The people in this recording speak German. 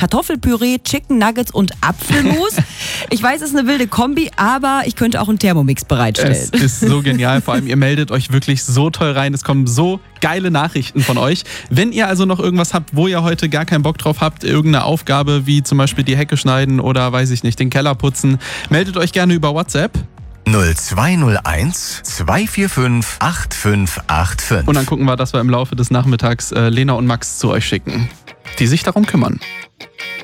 Kartoffelpüree, Chicken Nuggets und Apfelmus. Ich weiß, es ist eine wilde Kombi, aber ich könnte auch einen Thermomix bereitstellen. Es ist so genial, vor allem ihr meldet euch wirklich so toll rein, es kommen so geile Nachrichten von euch. Wenn ihr also noch irgendwas habt, wo ihr heute gar keinen Bock drauf habt, irgendeine Aufgabe wie zum Beispiel die Hecke schneiden oder weiß ich nicht, den Keller putzen, meldet euch gerne über WhatsApp. 0201 245 8585. Und dann gucken wir, dass wir im Laufe des Nachmittags Lena und Max zu euch schicken, die sich darum kümmern.